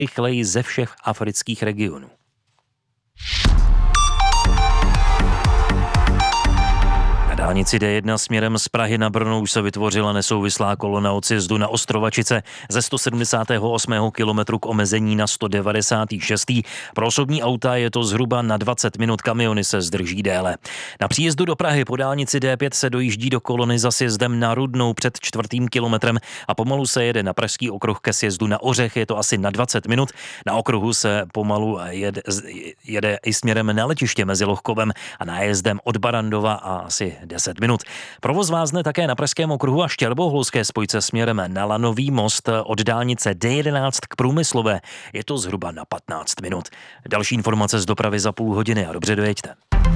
nejrychleji ze všech afrických regionů. Na dálnici D1 směrem z Prahy na Brno už se vytvořila nesouvislá kolona od sjezdu na Ostrovačice ze 178. kilometru k omezení na 196. Pro osobní auta je to zhruba na 20 minut, kamiony se zdrží déle. Na příjezdu do Prahy po dálnici D5 se dojíždí do kolony za sjezdem na Rudnou před 4. kilometrem a pomalu se jede na pražský okruh ke sjezdu na Ořech, je to asi na 20 minut. Na okruhu se pomalu jede i směrem na letiště mezi Lohkovem a nájezdem od Barandova a asi 10 minut. Provoz vázne také na pražském okruhu a Štěrboholské spojce směrem na Lanový most od dálnice D11 k Průmyslové. Je to zhruba na 15 minut. Další informace z dopravy za půl hodiny a dobře dojeďte.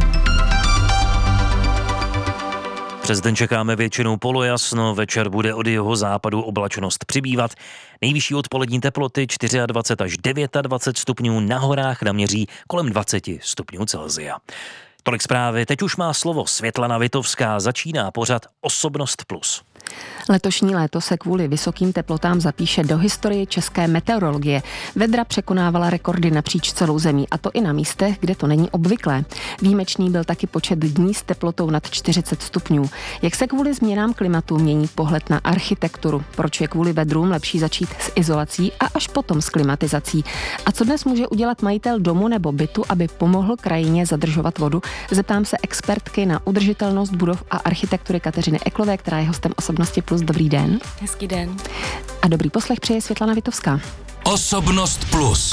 Přes den čekáme většinou polojasno, večer bude od jeho západu oblačnost přibývat. Nejvyšší odpolední teploty 24 až 29 stupňů, na horách naměří kolem 20 stupňů Celsia. Tolik zprávy, teď už má slovo Světlana Vitovská, začíná pořad Osobnost plus. Letošní léto se kvůli vysokým teplotám zapíše do historie české meteorologie. Vedra překonávala rekordy napříč celou zemí, a to i na místech, kde to není obvyklé. Výjimečný byl taky počet dní s teplotou nad 40 stupňů. Jak se kvůli změnám klimatu mění pohled na architekturu? Proč je kvůli vedrům lepší začít s izolací a až potom s klimatizací? A co dnes může udělat majitel domu nebo bytu, aby pomohl krajině zadržovat vodu? Zeptám se expertky na udržitelnost budov a architektury Kateřiny Eklové, která je hostem Osobnosti plus. Dobrý den. Hezký den. A dobrý poslech přeje Světlana Vitovská. Osobnost plus.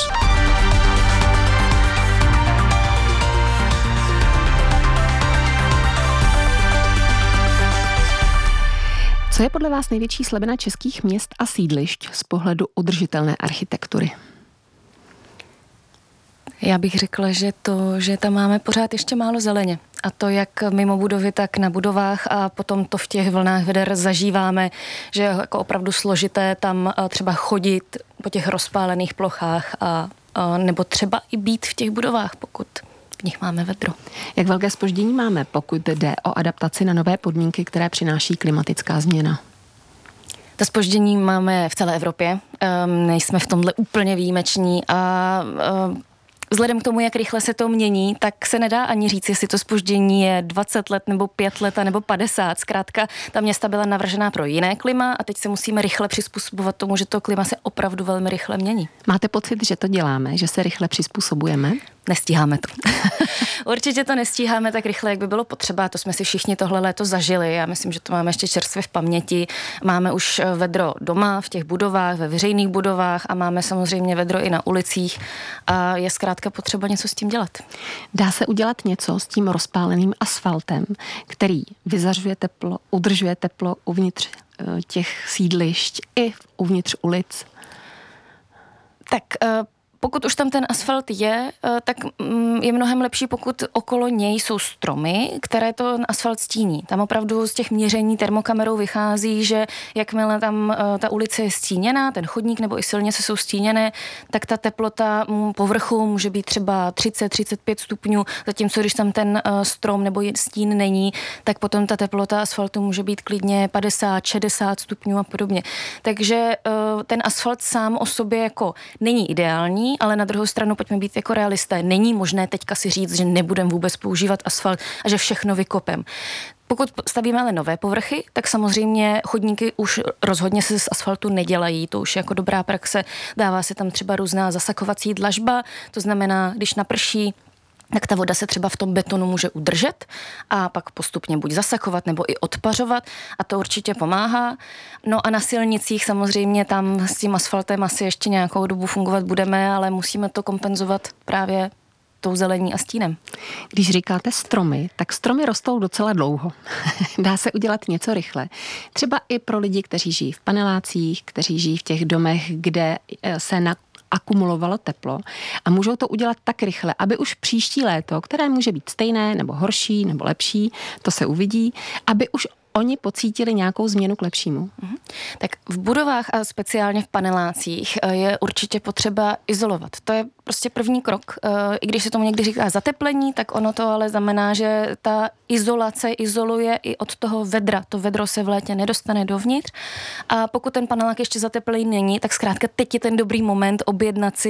Co je podle vás největší slabina českých měst a sídlišť z pohledu udržitelné architektury? Já bych řekla, že tam máme pořád ještě málo zeleně. A to jak mimo budovy, tak na budovách a potom to v těch vlnách veder zažíváme, že je jako opravdu složité tam třeba chodit po těch rozpálených plochách a nebo třeba i být v těch budovách, pokud v nich máme vedro. Jak velké zpoždění máme, pokud jde o adaptaci na nové podmínky, které přináší klimatická změna? To zpoždění máme v celé Evropě. Nejsme v tomhle úplně výjimeční a vzhledem k tomu, jak rychle se to mění, tak se nedá ani říct, jestli to zpoždění je 20 let nebo 5 let nebo 50. Zkrátka, ta města byla navržená pro jiné klima a teď se musíme rychle přizpůsobovat tomu, že to klima se opravdu velmi rychle mění. Máte pocit, že to děláme, že se rychle přizpůsobujeme? Nestíháme to. Určitě to nestíháme tak rychle, jak by bylo potřeba. To jsme si všichni tohle léto zažili. Já myslím, že to máme ještě čerstvě v paměti. Máme už vedro doma, v těch budovách, ve veřejných budovách a máme samozřejmě vedro i na ulicích a je zkrátka potřeba něco s tím dělat. Dá se udělat něco s tím rozpáleným asfaltem, který vyzařuje teplo, udržuje teplo uvnitř těch sídlišť i uvnitř ulic? Tak pokud už tam ten asfalt je, tak je mnohem lepší, pokud okolo něj jsou stromy, které to asfalt stíní. Tam opravdu z těch měření termokamerou vychází, že jakmile tam ta ulice je stíněná, ten chodník nebo i silnice jsou stíněné, tak ta teplota povrchu může být třeba 30-35 stupňů, zatímco když tam ten strom nebo stín není, tak potom ta teplota asfaltu může být klidně 50-60 stupňů a podobně. Takže ten asfalt sám o sobě jako není ideální, ale na druhou stranu pojďme být jako realisté. Není možné teďka si říct, že nebudeme vůbec používat asfalt a že všechno vykopem. Pokud stavíme ale nové povrchy, tak samozřejmě chodníky už rozhodně se z asfaltu nedělají. To už je jako dobrá praxe. Dává se tam třeba různá zasakovací dlažba, to znamená, když naprší, tak ta voda se třeba v tom betonu může udržet a pak postupně buď zasakovat nebo i odpařovat a to určitě pomáhá. No a na silnicích samozřejmě tam s tím asfaltem asi ještě nějakou dobu fungovat budeme, ale musíme to kompenzovat právě tou zelení a stínem. Když říkáte stromy, tak stromy rostou docela dlouho. Dá se udělat něco rychle. Třeba i pro lidi, kteří žijí v panelácích, kteří žijí v těch domech, kde se akumulovalo teplo a můžou to udělat tak rychle, aby už příští léto, které může být stejné nebo horší nebo lepší, to se uvidí, aby už oni pocítili nějakou změnu k lepšímu? Tak v budovách a speciálně v panelácích je určitě potřeba izolovat. To je prostě první krok. I když se tomu někdy říká zateplení, tak ono to ale znamená, že ta izolace izoluje i od toho vedra. To vedro se v létě nedostane dovnitř a pokud ten panelák ještě zateplený není, tak zkrátka teď je ten dobrý moment objednat si